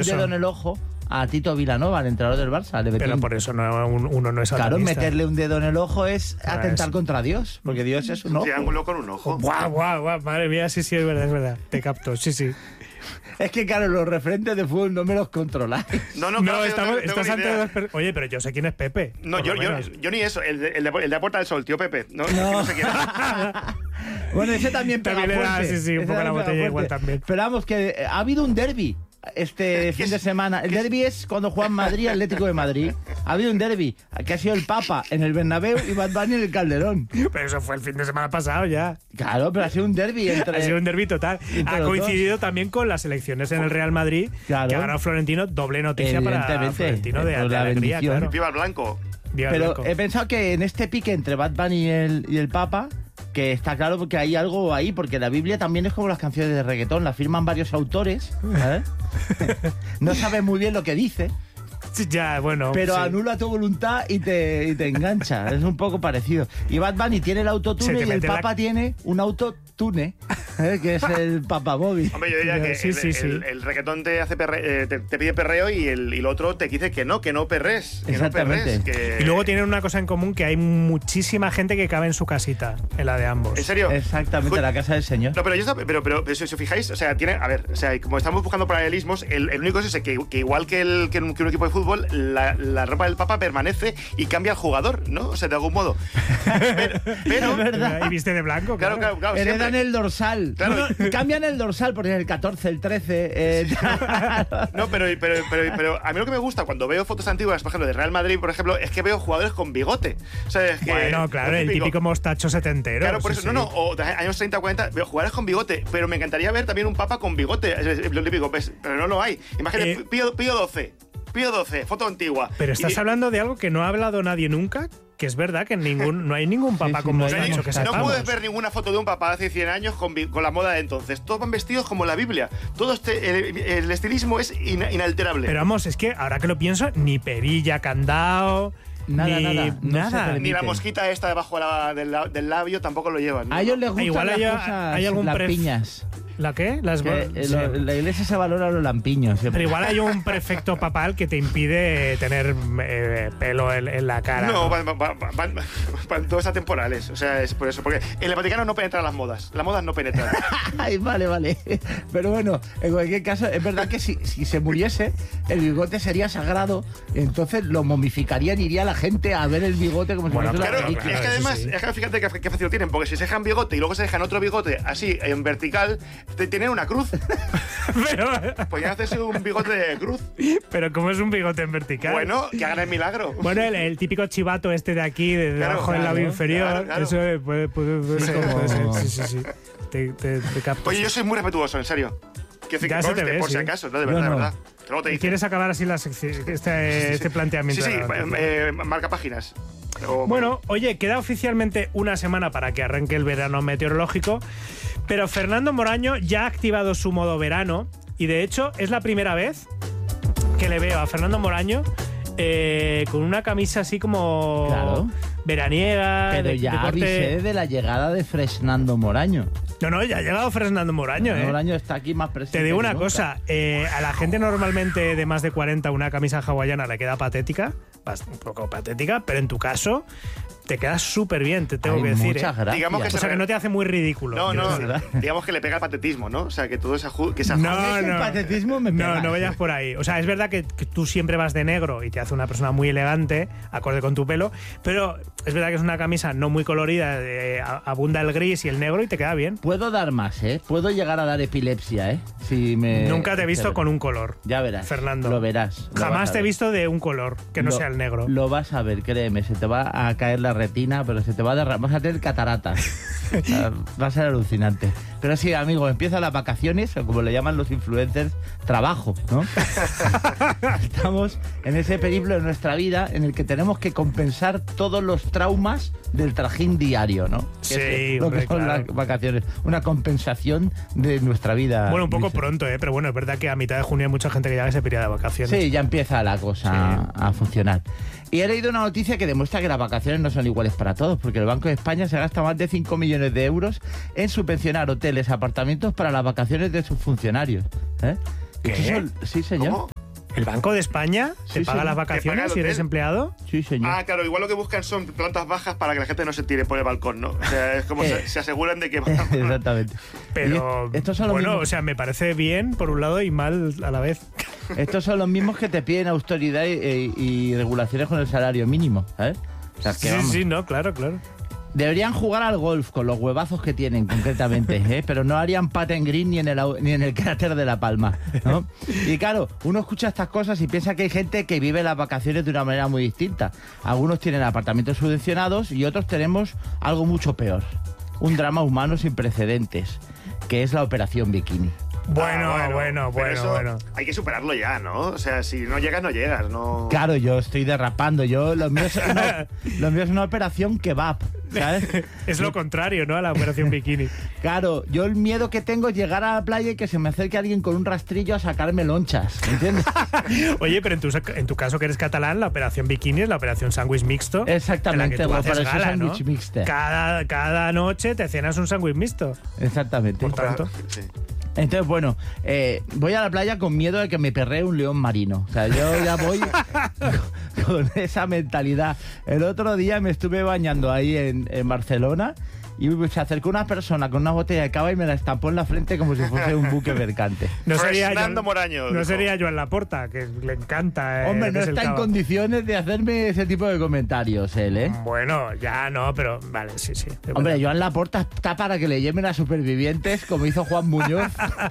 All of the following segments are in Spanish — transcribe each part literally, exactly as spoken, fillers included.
un dedo en el ojo a Tito Vilanova, el entrenador del Barça. Le metió Pero un... por eso no, un, uno no es Claro, satanista. meterle un dedo en el ojo es Ah, atentar es- contra Dios, porque Dios es un ojo. Triángulo con un ojo. Guau, guau, guau, madre mía, sí, sí, es verdad, es verdad. Te capto, sí, sí. Es que, claro, los referentes de fútbol no me los controláis. No, no, No, claro, estamos, no tengo estás ni ante idea. dos per- Oye, pero yo sé quién es Pepe. No, por yo, lo yo, menos. yo ni eso. El de, el, de, el de Puerta del Sol, tío Pepe. No, no. no sé quién es. Bueno, ese también pega También le da, fuerte. sí, sí, un Ese poco la también pega botella igual fuerte. también. Pero vamos, que eh, ha habido un derbi este fin de semana. El derbi es cuando juegan Madrid, Atlético de Madrid. Ha habido un derbi, que ha sido el Papa en el Bernabéu y Bad Bunny en el Calderón. Pero eso fue el fin de semana pasado ya. Claro, pero ha sido un derbi entre... Ha sido un derbi total. entre Ha los coincidido también con las elecciones en el Real Madrid, Claro. que ha ganado Florentino, doble noticia para Evidentemente, Florentino de, por de la alegría, bendición. claro. Viva el blanco. Viva el Pero blanco. he pensado que en este pique entre Bad Bunny y el, y el Papa, que está claro porque hay algo ahí, porque la Biblia también es como las canciones de reggaetón, la firman varios autores, ¿sabes? No sabes muy bien lo que dice, Sí, ya, bueno. pero sí. anula tu voluntad y te, y te engancha. Es un poco parecido. Y Bad Bunny tiene el Se autotune te y el mete la- Papa tiene un autotune, ¿eh? Que es el Papa Móvil. Hombre, yo diría que Sí, el, sí, sí. el- el reggaetón te hace perre- eh, te, te pide perreo y el, y el otro te dice que no, que no perres. Que Exactamente. No perres, que... Y luego tienen una cosa en común, que hay muchísima gente que cabe en su casita, en la de ambos. ¿En serio? Exactamente, Ju- la casa del Señor. No, pero, yo estaba- pero, pero, pero si os fijáis, o sea, tiene, a ver, o sea, como estamos buscando paralelismos, el, el único es ese, que, que igual que, el, que, un, que un equipo de fútbol, la, la ropa del Papa permanece y cambia al jugador, ¿no? O sea, de algún modo. Pero, pero- Es verdad. Y viste de blanco, claro, claro. claro, claro, Heredan siempre. el dorsal. Claro. No, no, cambian el dorsal porque el catorce, el trece. Eh, No, pero, pero, pero, pero a mí lo que me gusta cuando veo fotos antiguas, por ejemplo, de Real Madrid, por ejemplo, es que veo jugadores con bigote. O sea, es que, Bueno, claro, el típico mostacho setentero. Claro, por sí, eso, sí. no, no, o de años treinta, cuarenta, veo jugadores con bigote, pero me encantaría ver también un Papa con bigote, es- es lo típico, ¿ves? Pero no lo hay. Imagínate, Eh, Pío, Pío doce, Pío doce, foto antigua. Pero estás Y- hablando de algo que no ha hablado nadie nunca, que es verdad que ningún, no hay ningún papa sí, con no hay mostacho ningún- que no sepamos. puedes ver ninguna foto de un papá de hace cien años con, vi- con la moda de entonces. Todos van vestidos como la Biblia. Todo este, el, el estilismo es ina- inalterable. Pero vamos, es que ahora que lo pienso, ni perilla, candado, Nada, ni nada, no se nada. permite. Ni la mosquita esta debajo de la- del, la- del labio tampoco lo llevan. ¿no? A ellos les gustan Igual las hay- cosas hay algún pref- lampiñas. ¿La qué? Las Que, eh, sí. lo- la iglesia se valora los lampiños. siempre. Pero igual hay un prefecto papal que te impide tener eh, pelo en, en la cara. No, ¿no? van, van, van, van- van todos atemporales. O sea, es por eso. Porque en el Vaticano no penetran las modas. Las modas no penetran. Ay, vale, vale. Pero bueno, en cualquier caso, es verdad que si, si se muriese, el bigote sería sagrado. Entonces lo momificarían, iría la gente a ver el bigote como si Bueno, fuese una Claro, reliquia. y es que eso además, sí. es que fíjate qué, qué fácil lo tienen, porque si se dejan bigote y luego se dejan otro bigote así en vertical, te- tienen una cruz. pero, Podrían hacerse un bigote de cruz. pero ¿cómo es un bigote en vertical? Bueno, que hagan el milagro. Bueno, el, el típico chivato este de aquí, de Claro, debajo del claro, labio inferior, claro, claro. eso eh, puede, puede, puede ser, como- puede ser, sí, sí, sí. Te, te, te capto. Oye, yo soy muy respetuoso, en serio. Quiero decir, Ya que se te conste, ve, por sí. si acaso, no, de Yo verdad, no. de verdad. Que luego te dicen. ¿Quieres acabar así la sección, este, este planteamiento? Sí, sí, de la noticia? eh, marca páginas. O- Bueno, oye, queda oficialmente una semana para que arranque el verano meteorológico, pero Fernando Moraño ya ha activado su modo verano y de hecho es la primera vez que le veo a Fernando Moraño eh, con una camisa así como Claro. veraniega. Pero de- ya de corte- avisé de la llegada de Fresnando Moraño. No, no, ya ha llegado Fernando Moraño, ¿eh? Moraño está aquí más presente. Te digo que una nunca. cosa, eh, a la gente normalmente de más de cuarenta una camisa hawaiana le queda patética, bast- un poco patética, pero en tu caso te queda súper bien, te tengo Ay, que decir. muchas ¿eh? gracias. Digamos que O sea, que no te hace muy ridículo. No, quiero no, decir. digamos que le pega el patetismo, ¿no? O sea, que todo esa que esa No, A mí ese no. patetismo me No, pega. no vayas por ahí. O sea, es verdad que, que tú siempre vas de negro y te hace una persona muy elegante, acorde con tu pelo, pero es verdad que es una camisa no muy colorida, eh, a- abunda el gris y el negro y te queda bien. Puedo dar más, ¿eh? Puedo llegar a dar epilepsia, ¿eh? Si me... Nunca te he visto con un color. Ya verás. Fernando. Lo verás. lo vas Jamás a te he ver. visto de un color que no Lo- sea el negro. Lo vas a ver, créeme. Se te va a caer la retina, pero se te va a derramar. Vas a tener cataratas. O sea, va a ser alucinante. Pero sí, amigo, empiezan las vacaciones, o como le llaman los influencers, trabajo, ¿no? Estamos en ese periplo de nuestra vida en el que tenemos que compensar todos los traumas del trajín diario, ¿no? Que Sí, es lo hombre, que son claro. las vacaciones. Una compensación de nuestra vida. Bueno, un poco dice. pronto, ¿eh? Pero bueno, es verdad que a mitad de junio hay mucha gente que ya se periodo de vacaciones. Sí, ya empieza la cosa a, a funcionar. Y he leído una noticia que demuestra que las vacaciones no son iguales para todos, porque el Banco de España se gasta más de cinco millones de euros en subvencionar hoteles, apartamentos para las vacaciones de sus funcionarios. ¿Eh? ¿Qué? Eso- sí, señor. ¿Cómo? ¿El Banco de España te Sí, paga sí. las ¿Te vacaciones paga el si eres hotel? empleado? Sí, señor. Ah, claro, igual lo que buscan son plantas bajas para que la gente no se tire por el balcón, ¿no? O sea, es como Eh. se, se aseguran de que... Exactamente. Pero, Y estos son los bueno, mismos- o sea, me parece bien por un lado y mal a la vez. Estos son los mismos que te piden autoridad y, y regulaciones con el salario mínimo, ¿sabes? O sea, que Sí, vamos. sí, no, claro, claro. Deberían jugar al golf con los huevazos que tienen concretamente, ¿eh? Pero no harían pat en green ni en el au- ni en el cráter de La Palma, ¿no? Y claro, uno escucha estas cosas y piensa que hay gente que vive las vacaciones de una manera muy distinta. Algunos tienen apartamentos subvencionados y otros tenemos algo mucho peor. Un drama humano sin precedentes, que es la Operación Bikini. Bueno, Ah, bueno, pero bueno, eso bueno. hay que superarlo ya, ¿no? O sea, si no llegas, no llegas, no... Claro, yo estoy derrapando. Yo, lo mío es una, lo mío es una operación kebab, ¿sabes? Es lo contrario, ¿no? A la operación bikini. Claro, yo el miedo que tengo es llegar a la playa y que se me acerque alguien con un rastrillo a sacarme lonchas, ¿me entiendes? Oye, pero en tu, en tu caso que eres catalán, la operación bikini es la operación sándwich mixto. Exactamente, de la que tú por haces eso gala, ¿no? sándwich mixto. Cada, cada noche te cenas un sándwich mixto. Exactamente. Por tanto. Sí. Entonces, bueno, eh, voy a la playa con miedo de que me perree un león marino. O sea, yo ya voy con, con esa mentalidad. El otro día me estuve bañando ahí en, en Barcelona y se acercó una persona con una botella de cava y me la estampó en la frente como si fuese un buque mercante. No sería Fernando Joan- Moraño, No dijo. sería Joan Laporta, que le encanta. eh, Hombre, no desde el está en cava. condiciones de hacerme ese tipo de comentarios él, ¿eh? Bueno, ya no, pero vale, sí, sí. es Hombre, verdad. Joan Laporta está para que le lleven a supervivientes como hizo Juan Muñoz.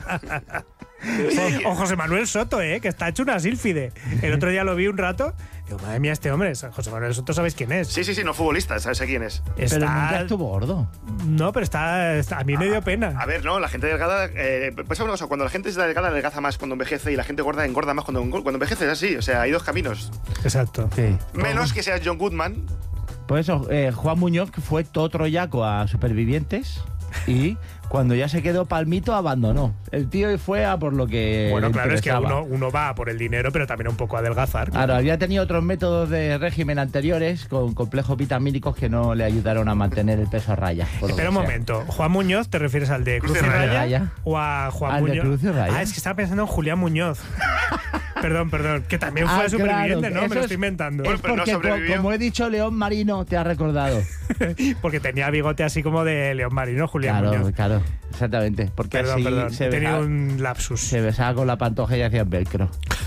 O, o José Manuel Soto, ¿eh? Que está hecho una sílfide. El otro día lo vi un rato. Digo, madre mía, este hombre, José Manuel Soto, ¿sabéis quién es? Sí, sí, sí, no futbolista, ¿sabes a quién es? Pero Está- nunca estuvo gordo. No, pero está, está- A mí me dio A pena. ver, no, la gente delgada... Eh, pues una cosa, cuando la gente es delgada, adelgaza más cuando envejece y la gente gorda engorda más cuando, cuando envejece, es así. O sea, hay dos caminos. Exacto. Sí. Menos que seas John Goodman. Por eso, eh, Juan Muñoz, que fue todo troyaco a supervivientes y cuando ya se quedó palmito, abandonó. El tío fue a por lo que Bueno, le claro, es que interesaba. uno, uno va por el dinero, pero también un poco a adelgazar. Claro, había tenido otros métodos de régimen anteriores con complejos vitamínicos que no le ayudaron a mantener el peso a raya. por lo Espera que un sea. momento, ¿Juan Muñoz te refieres al de Cruz y Cruz y Raya, Raya. o a Juan Al de Muñoz? Cruz y Raya. Ah, es que estaba pensando en Julián Muñoz. Perdón, perdón, que también fue Ah, superviviente, claro, ¿no? Me eso lo es- estoy inventando. Es Bueno, pero no porque, co- sobrevivió. como he dicho, León Marino te ha recordado. Porque tenía bigote así como de León Marino, Julián Claro, Muñoz. claro, exactamente. Porque Perdón, así perdón, se he tenido besaba, un lapsus. se besaba con la pantoja y hacían velcro.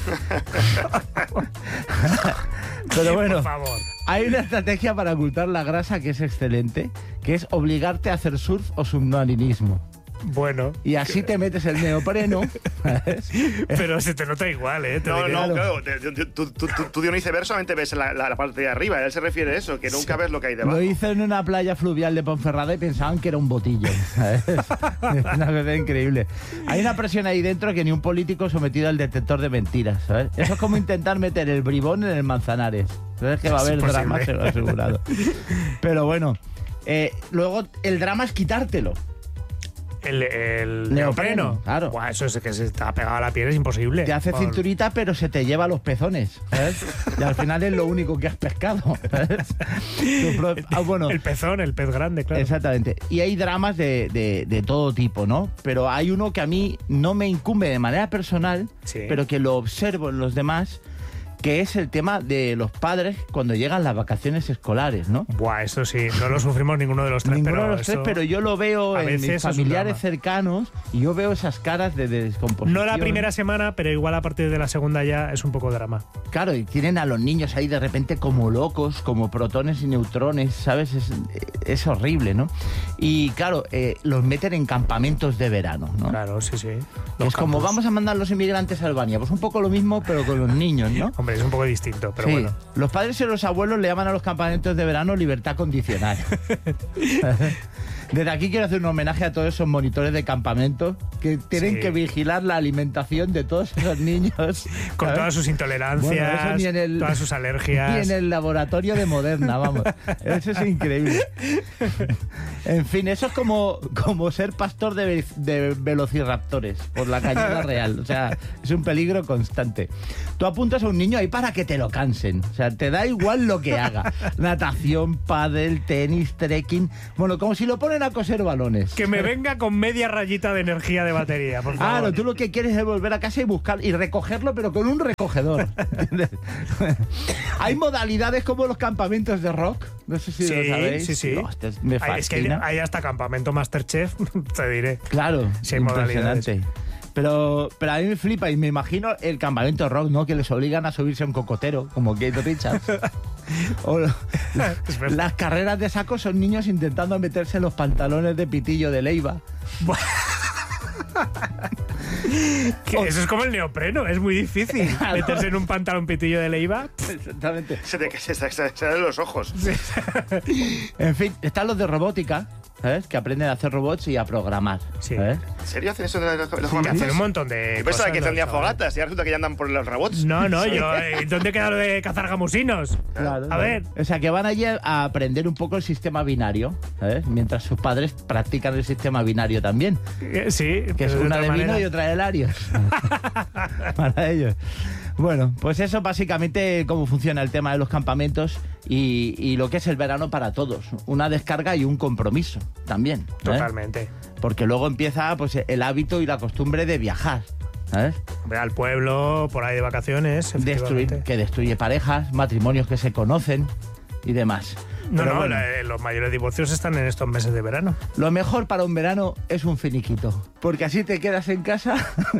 Pero bueno, Por favor. hay una estrategia para ocultar la grasa que es excelente, que es obligarte a hacer surf o submarinismo. Bueno, Y así te metes el neopreno, ¿sabes? pero se te nota igual, ¿eh? Te No, diré. no, claro. claro. te- te- Tú, tú, tú, tú de un iceberg solamente ves la, la, la parte de arriba. Él se refiere a eso, que nunca ves lo que hay debajo. Lo hice en una playa fluvial de Ponferrada y pensaban que era un botillo, ¿sabes? Es una cosa increíble. Hay una presión ahí dentro que ni un político sometido al detector de mentiras, ¿sabes? Eso es como intentar meter el bribón en el Manzanares. ¿Sabes que va a Es haber imposible. drama seguro, asegurado? Pero bueno, eh, luego el drama es quitártelo. El, el Neopreno, neopreno. claro. Buah, eso es que se está pegado a la piel, es imposible. Te hace Por- cinturita, pero se te lleva los pezones, ¿sabes? Y al final es lo único que has pescado, ¿sabes? Tu pro- ah, bueno, El pezón, el pez grande, claro. exactamente. Y hay dramas de, de- de todo tipo, ¿no? Pero hay uno que a mí no me incumbe de manera personal, Sí. pero que lo observo en los demás, que es el tema de los padres cuando llegan las vacaciones escolares, ¿no? Buah, eso sí, no lo sufrimos ninguno de los tres, Ninguno pero de los tres, eso- pero yo lo veo a en veces mis es un familiares drama. cercanos y yo veo esas caras de descomposición. No la primera semana, pero igual a partir de la segunda ya es un poco drama. Claro, y tienen a los niños ahí de repente como locos, como protones y neutrones, ¿sabes? Es, es horrible, ¿no? Y claro, eh, los meten en campamentos de verano, ¿no? Claro, sí, sí. Es Los como campus. vamos a mandar los inmigrantes a Albania, pues un poco lo mismo, pero con los niños, ¿no? Hombre, es un poco distinto, pero sí, bueno. los padres y los abuelos le llaman a los campamentos de verano libertad condicional. Desde aquí quiero hacer un homenaje a todos esos monitores de campamento que tienen Sí. que vigilar la alimentación de todos esos niños. Con ¿sabes? todas sus intolerancias, Bueno, eso ni en el- todas sus Y alergias. en el laboratorio de Moderna, vamos. Eso es increíble. En fin, eso es como, como ser pastor de, ve- de velociraptores por la cañada real. O sea, es un peligro constante. Tú apuntas a un niño ahí para que te lo cansen. O sea, te da igual lo que haga. Natación, pádel, tenis, trekking. Bueno, como si lo pones ponen a coser balones. Que me venga con media rayita de energía de batería, por favor. Claro, tú lo que quieres es volver a casa y buscar y recogerlo, pero con un recogedor. Hay modalidades como los campamentos de rock. No sé si Sí, lo sabéis. sí, sí. No, este es- me Hay- es que hay, fascina. hay hasta campamento Masterchef, te diré. Claro, Sí, hay impresionante. Pero, pero a mí me flipa y me imagino el campamento rock, ¿no? Que les obligan a subirse a un cocotero, como Kate Richards. O lo- Es verdad. las carreras de saco son niños intentando meterse en los pantalones de pitillo de Leiva. Que eso es como el neopreno, es muy difícil Claro. meterse en un pantalón pitillo de Leiva. Exactamente. Se te se, se, se, se dan los ojos. En fin, están los de robótica, ¿sabes? Que aprenden a hacer robots y a programar. Sí. ¿sabes? ¿En serio hacen eso en los, los Y campamentos? hacen un montón de Yo cosas. pensaba que los tendrían chavales. fogatas y ahora resulta que ya andan por los robots. No, no, yo. eh, ¿Dónde queda lo de cazar gamusinos? Claro, A ver. O sea, que van allí a aprender un poco el sistema binario, ¿sabes? Mientras sus padres practican el sistema binario también. Eh, Sí, Que es pero una otra de vino manera. y otra de Larios. Para ellos. Bueno, pues eso básicamente cómo funciona el tema de los campamentos y, y lo que es el verano para todos. Una descarga y un compromiso también. ¿eh? Totalmente. Porque luego empieza pues el hábito y la costumbre de viajar. ¿Sabes? Hombre, al pueblo, por ahí de vacaciones. Destruir, efectivamente. que destruye parejas, matrimonios que se conocen y demás. No, Pero no, bueno, la- los mayores divorcios están en estos meses de verano. lo mejor para un verano es un finiquito. Porque así te quedas en casa,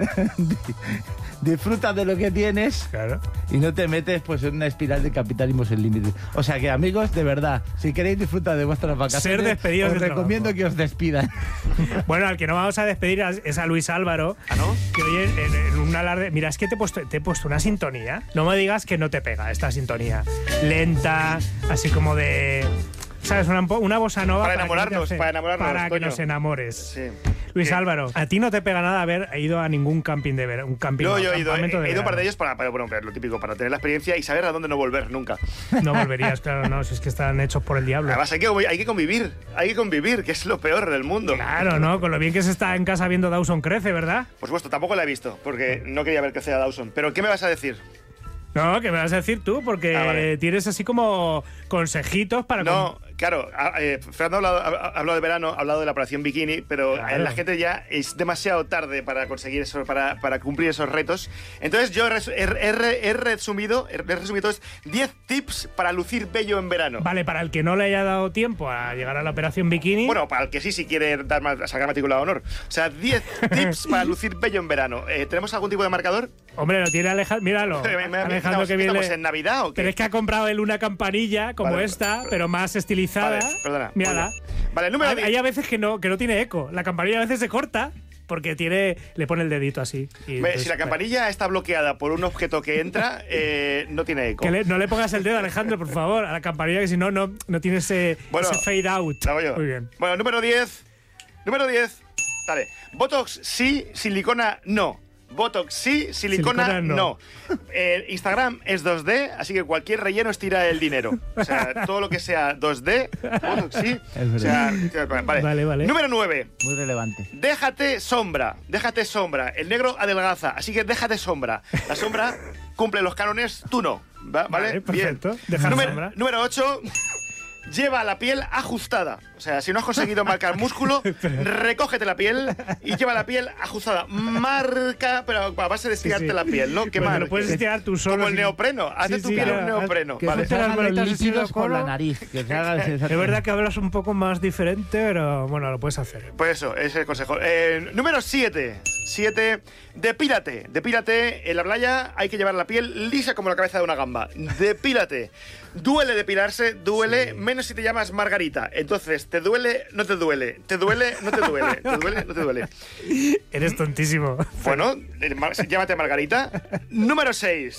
disfrutas de lo que tienes Claro. y no te metes pues en una espiral de capitalismo sin límites. O sea que, amigos, de verdad, si queréis disfrutar de vuestras vacaciones, Ser despedidos os del recomiendo trabajo. que os despidan. Bueno, al que no vamos a despedir es a Luis Álvaro. ¿Ah, no? Que hoy en, en- en un alarde. Mira, es que te he, puesto, te he puesto una sintonía. No me digas que no te pega esta sintonía. Lenta, así como de. ¿Sabes? Una, una bossa nova. Para que no te enamorarnos, hace- para enamorarnos, Para que coño. nos enamores. Sí. Luis Sí. Álvaro, a ti no te pega nada haber ido a ningún camping de verano. Un camping, No, no, yo he ido, he, campamento de he ido a un par de verano. ellos para, para, bueno, lo típico, para tener la experiencia y saber a dónde no volver nunca. No volverías, claro, no, si es que están hechos por el diablo. Además, hay que, hay que convivir, hay que convivir, que es lo peor del mundo. Claro, ¿no? Con lo bien que se está en casa viendo Dawson Crece, ¿verdad? Por supuesto, tampoco la he visto, porque no quería ver crecer a Dawson. Pero, ¿qué me vas a decir? No, que me vas a decir tú, porque Ah, vale. tienes así como consejitos para... No, claro, a- eh, Fernando ha hablado, ha hablado de verano, ha hablado de la operación bikini, pero Claro. eh, la gente ya es demasiado tarde para conseguir eso, para, para cumplir esos retos. Entonces yo he, resu- he, he- he resumido, he resumido diez tips para lucir bello en verano. Vale, para el que no le haya dado tiempo a llegar a la operación bikini... Bueno, para el que sí, si quiere dar más, sacar matrícula de honor. O sea, diez tips para lucir bello en verano. Eh, ¿Tenemos algún tipo de marcador? Hombre, lo tiene Alejandro... Míralo. Me- me- me- Alejandro ¿Estamos, que viene... ¿Estamos en Navidad o qué? Pero es que ha comprado él una campanilla como Vale, esta, vale. pero más estilizada. Vale, perdona. Mírala. Muy bien. Vale, número hay, diez. hay a veces que no, que no tiene eco. La campanilla a veces se corta porque tiene, le pone el dedito así. y Ve, entonces, si la campanilla está bloqueada por un objeto que entra, eh, no tiene eco. Que le- no le pongas el dedo, Alejandro, por favor, a la campanilla, que si no, no, no tiene ese, Bueno, ese fade out. La hago yo. Muy bien. Bueno, número diez. Número diez. Dale. Botox sí, silicona no. Botox sí, silicona, Silicona no. no. Eh, Instagram es dos D, así que cualquier relleno estira el dinero. O sea, todo lo que sea dos D, Botox sí. Es O sea, vale. Vale, vale. Número nueve. Muy relevante. Déjate sombra, déjate sombra. El negro adelgaza, así que déjate sombra. La sombra cumple los cánones, tú no. ¿Va- ¿Vale? Vale, perfecto. Bien. Dejar número, sombra. número ocho. Lleva la piel ajustada. O sea, si no has conseguido marcar músculo, recógete la piel y lleva la piel ajustada. Marca, pero a base de estirarte Sí, sí. la piel, ¿no? Que Pues te lo marque. puedes estirar tú solo. Como el sin- neopreno. Hazte Sí, tu sí, piel claro. un neopreno. Que Vale. se te hagan los bolitas así en líquidos el por codo. la nariz. Que se hagan- Es verdad que hablas un poco más diferente, pero bueno, lo puedes hacer. Pues eso, ese es el consejo. Eh, número siete. siete. Depílate. Depílate. En la playa hay que llevar la piel lisa como la cabeza de una gamba. Depílate. Duele depilarse, duele, menos si te llamas Margarita. Entonces, ¿te duele? No te duele. ¿Te duele? No te duele. ¿Te duele? No te duele. Eres tontísimo. Bueno, eh, mar- llámate Margarita. Número seis.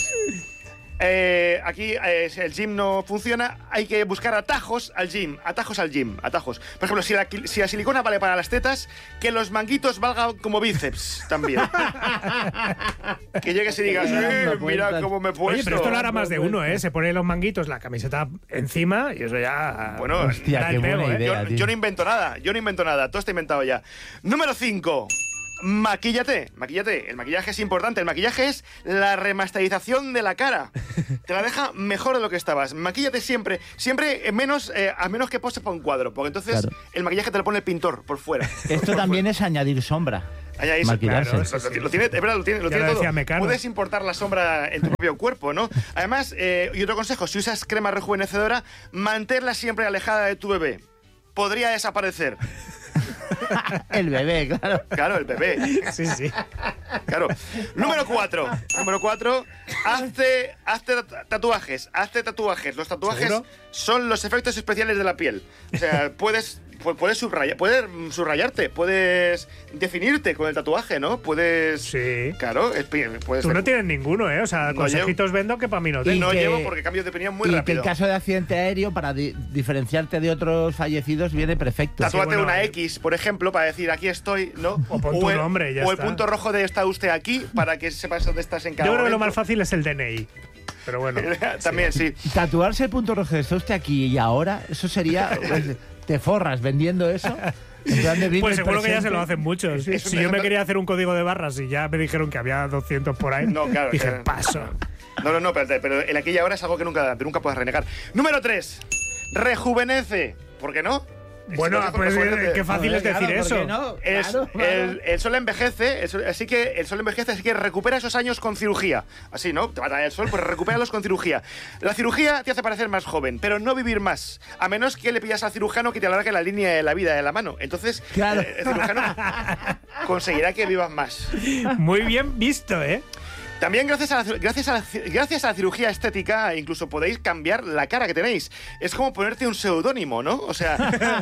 Eh, aquí eh, si el gym no funciona, hay que buscar atajos al gym, atajos al gym, atajos. Por ejemplo, si la, si la silicona vale para las tetas, que los manguitos valgan como bíceps también. Que llegues y digas, eh, mira cómo me he puesto. Oye, pero esto lo hará más de uno, ¿eh? Se pone los manguitos, la camiseta encima y eso ya... Bueno, Hostia, da qué el buena pego, ¿eh? idea. yo, tío. yo no invento nada, yo no invento nada, todo está inventado ya. Número cinco. Maquíllate, maquíllate. El maquillaje es importante. El maquillaje es la remasterización de la cara. Te la deja mejor de lo que estabas. Maquíllate siempre, siempre menos, eh, a menos que poses para un cuadro, porque entonces Claro. el maquillaje te lo pone el pintor por fuera. Esto también es añadir sombra. Ahí, ahí, Maquillarse. claro, lo, lo- lo tiene, es verdad, lo tiene, lo Ya tiene lo todo. decía Mecano. Puedes importar la sombra en tu propio cuerpo, ¿no? Además, eh, y otro consejo, si usas crema rejuvenecedora, manténla siempre alejada de tu bebé. Podría desaparecer. El bebé, claro. Claro, el bebé. Sí, sí. Claro. Número cuatro. Número cuatro. Hazte, hazte tatuajes. Hazte tatuajes. Los tatuajes ¿Seguro? son los efectos especiales de la piel. O sea, puedes, pu- puedes, subrayar, puedes subrayarte, puedes definirte con el tatuaje, ¿no? Puedes... Sí. Claro, es, pi- puedes... Tú no tienes ninguno, ¿eh? O sea, No consejitos vendo que para mí no Y tengo. No que- llevo porque cambio de opinión muy y que rápido. el caso de accidente aéreo, para di- diferenciarte de otros fallecidos, viene perfecto. Tatúate bueno, una eh. X, por ejemplo, para decir aquí estoy, ¿no? O pon tu el, nombre, ya o el está. punto rojo de está usted aquí, para que sepas dónde estás en cada Yo creo que lo momento. más fácil es el D N I. Pero bueno. También, sí. Tatuarse el punto rojo de está usted aquí y ahora, eso sería... pues, te forras vendiendo eso. En plan de vive Pues el seguro que ya se presente. lo hacen muchos. Es Si un yo me ejemplo- quería hacer un código de barras y ya me dijeron que había doscientos por ahí, No, claro, dije, claro. paso. No, no, no, pero, pero el aquí y ahora es algo que nunca, que nunca puedes renegar. Número tres. Rejuvenece. ¿Por qué no? Bueno, Si lo pues rejuvenece. qué fácil es Joder, decir claro, ¿por eso. qué no? Es- Claro, claro. el, el sol envejece, el sol- así que el sol envejece, así que recupera esos años con cirugía. Así, ¿no? Te va a dar el sol, pues recupéralos con cirugía. La cirugía te hace parecer más joven, pero no vivir más. A menos que le pillas al cirujano que te alargue la línea de la vida de la mano. Entonces, Claro. eh, el cirujano conseguirá que vivas más. Muy bien visto, ¿eh? También gracias a, la, gracias, a la, gracias a la cirugía estética incluso podéis cambiar la cara que tenéis. Es como ponerte un seudónimo, ¿no? O sea,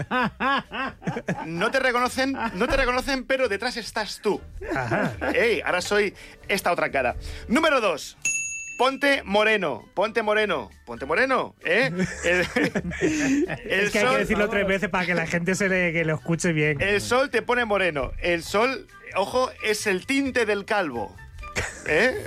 no te reconocen, no te reconocen, pero detrás estás tú. Ey, ahora soy esta otra cara. Número dos. Ponte moreno, ponte moreno, ponte moreno, ¿eh? El, el Es que hay sol- que decirlo tres veces para que la gente se le, que lo escuche bien. el sol te pone moreno. El sol, ojo, es el tinte del calvo. ¿Eh?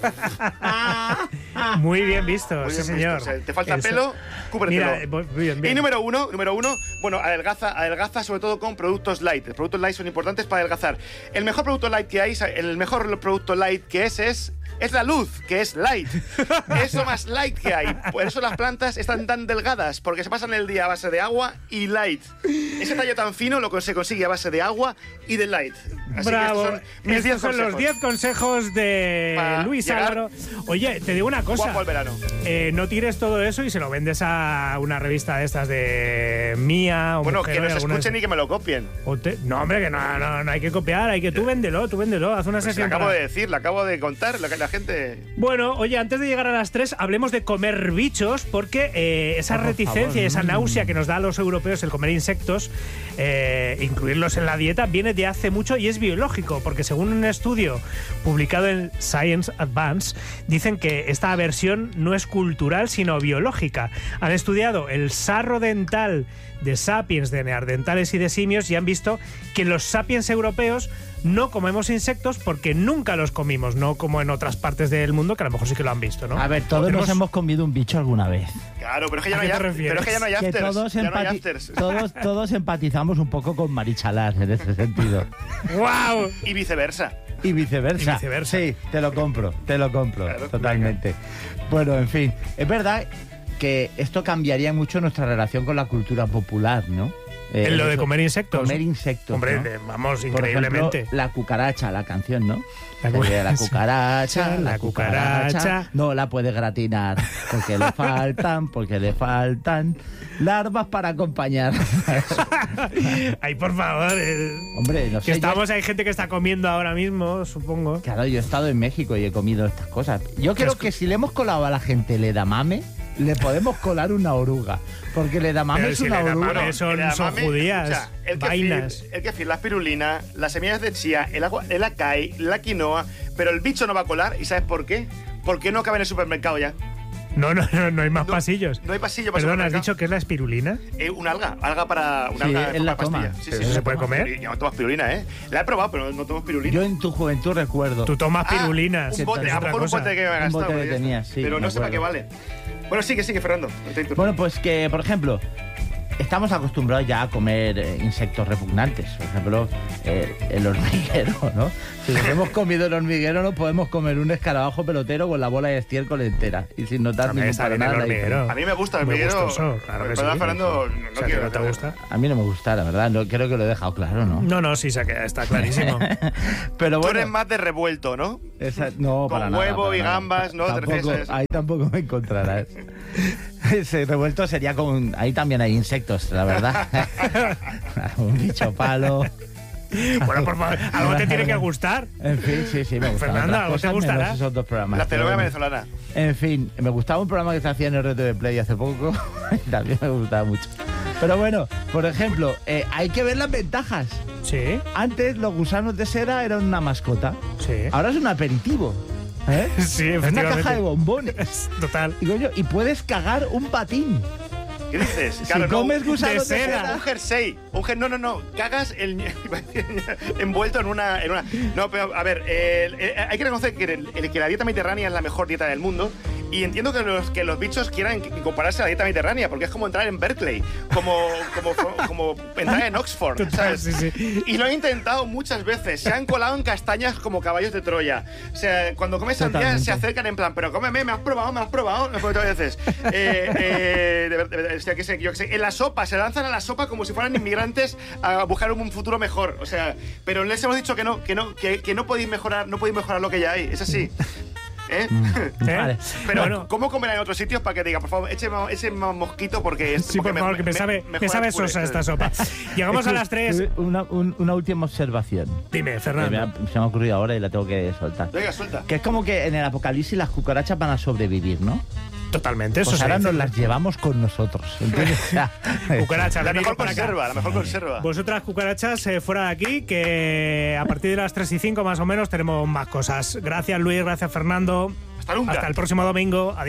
Muy bien visto, Muy sí, bien señor. visto. O sea, te falta El pelo, sol- cúbretelo. Mira, eh, muy bien, bien. Y número uno, número uno, bueno, adelgaza, adelgaza sobre todo con productos light. Los productos light son importantes para adelgazar. El mejor producto light que hay, el mejor producto light que es, es, es la luz, que es light. Es lo más light que hay. Por eso las plantas están tan delgadas, porque se pasan el día a base de agua y light. Ese tallo tan fino lo que se consigue a base de agua y de light. Así Bravo. que estos son mis diez Estos son los consejos. diez consejos de Pa Luis llegar Álvaro. Oye, te digo una cosa. Guapo al verano. Eh, no tires todo eso y se lo vendes a una revista de estas de Mía o Bueno, Mujer que Hoy, nos alguna de escuchen y esas. que me lo copien. O te- No, hombre, que no, no, no hay que copiar, hay que tú véndelo, tú véndelo, haz una Pues le sesión. acabo para- de decir, le acabo de contar, lo que la gente... Bueno, oye, antes de llegar a las tres, hablemos de comer bichos, porque eh, esa Oh, por reticencia favor. y esa náusea que nos da a los europeos el comer insectos, eh, incluirlos en la dieta, viene de hace mucho y es biológico, porque según un estudio publicado en Science Advance, dicen que esta aversión no es cultural, sino biológica. Han estudiado el sarro dental de sapiens, de neandertales y de simios y han visto que los sapiens europeos no comemos insectos porque nunca los comimos, no como en otras partes del mundo que a lo mejor sí que lo han visto, ¿no? A ver, todos Tenemos- nos hemos comido un bicho alguna vez. Claro, pero es que ya ¿A no qué hay, te af- refieres? pero es que ya no hay Que afters. todos, ya no hay empati- afters. todos, todos empatizamos un poco con Marichalar en ese sentido. ¡Guau! Y viceversa. Y viceversa. Y viceversa. Sí, te lo compro, te lo compro, Claro, totalmente. Bueno, en fin, es verdad que esto cambiaría mucho nuestra relación con la cultura popular, ¿no? Eh, En lo de eso- comer insectos. Comer insectos. Hombre, ¿no? de- vamos, Por increíblemente. ejemplo, la cucaracha, la canción, ¿no? La cu- Sería la cucaracha, La la cucaracha, cucaracha. no la puede gratinar porque le faltan, porque le faltan larvas para acompañar. Ay, por favor. eh, Hombre, no que sé. yo- estamos, hay gente que está comiendo ahora mismo, supongo. Claro, yo he estado en México y he comido estas cosas. Yo creo es que si le hemos colado a la gente el edamame, le podemos colar una oruga. Porque el edamame Pero es si una el edamame oruga. es- son- el son edamame, judías, escucha, el vainas. Kefir, el kefir, la espirulina, las semillas de chía, el agua, el acai, la quinoa, pero el bicho no va a colar. ¿Y sabes por qué? Porque no cabe en el supermercado ya. No, no, no, no hay más No- pasillos. No hay pasillo para Perdona, ¿has supermercado. dicho que es la espirulina? Eh, una alga, alga para una Sí, alga él en la forma de toma. pastilla. Sí, ¿Pero sí, eso sí. se puede comer? Yo no tomo espirulina, ¿eh? La he probado, pero no tomo espirulina. Yo en tu juventud recuerdo. Tú tomas Ah, pirulinas. un bote, es a lo otra mejor un cosa. bote que me he Un gastado. bote que pero ya tenías, está. sí, Pero me no sé para qué acuerdo. vale. Bueno, sigue, sigue, Fernando. No te interrumpo. Bueno, pues que, por ejemplo, estamos acostumbrados ya a comer eh, insectos repugnantes. Por ejemplo, eh, el hormiguero, ¿no? Si nos hemos comido el hormiguero, no podemos comer un escarabajo pelotero con la bola de estiércol entera y sin notar También ningún está para bien el nada la hormiguero. diferencia. A mí me gusta el Muy hormiguero. gustoso, claro que Perdón, sí. Fernando, no, O sea, que quiero no te gusta. A mí no me gusta, la verdad. No, creo que lo he dejado claro, ¿no? No, no, sí, está clarísimo. Pero Tú bueno, eres más de revuelto, ¿no? esa- no, con para nada, huevo para y nada. gambas, ¿no? ¿Te Tampoco- refieres a eso? ahí tampoco me encontrarás. Ese revuelto sería con... Ahí también hay insectos, la verdad. Un bicho palo. Bueno, por favor, algo te tiene que gustar. En fin, sí, sí, me gustan Fernando, otras algo te cosas gustará. menos esos dos programas. La pero telenovela bueno. venezolana. En fin, me gustaba un programa que se hacía en R T V Play hace poco. Y también me gustaba mucho. Pero bueno, por ejemplo, eh, hay que ver las ventajas. Sí, Antes los gusanos de seda eran una mascota. sí. Ahora es un aperitivo. ¿eh? Sí, Es una efectivamente. caja de bombones. Total. Y coño, y puedes cagar un patín. ¿Qué dices? Si Claro, no, comes gusanos de de seda. seda. un jersey, un jer- no, no, no, cagas el iba a decir, envuelto en una, en una. No, pero a ver, el- el- hay que reconocer que, el- el- que la dieta mediterránea es la mejor dieta del mundo y entiendo que los que los bichos quieran compararse a la dieta mediterránea porque es como entrar en Berkeley, como como como entrar en Oxford, Total, ¿sabes? sí, sí. Y lo he intentado muchas veces, se han colado en castañas como caballos de Troya. O sea, cuando comes sandía Totalmente. se acercan en plan, pero cómeme, me has probado, me has probado, me has probado muchas veces. Eh, eh, de ver- de ver- o sea, que sé, yo que sé, en la sopa, se lanzan a la sopa como si fueran inmigrantes a buscar un futuro mejor. O sea, pero les hemos dicho que no, que no, que, que no podéis mejorar, no podéis mejorar lo que ya hay. Es así. ¿Eh? ¿Eh? Vale. Pero, Bueno, ¿cómo comerán en otros sitios para que diga, por favor, eche más, eche más mosquito porque es sí, por porque favor, que me sabe, me mejora sabe el puré. sosa esta sopa. Llegamos a las tres. Una, un- una última observación. Dime, Que me ha- Fernando. se me ha ocurrido ahora y la tengo que soltar. Venga, suelta. Que es como que en el apocalipsis las cucarachas van a sobrevivir, ¿no? Totalmente, eso Pues se ahora dice. nos las llevamos con nosotros. ¿Entiendes? O sea, Cucaracha, La venid mejor para acá. conserva, la mejor conserva. Vosotras, cucarachas, eh, fuera de aquí, que a partir de las tres y cinco más o menos tenemos más cosas. Gracias, Luis, gracias, Fernando. Hasta nunca. Hasta el próximo domingo. Adiós.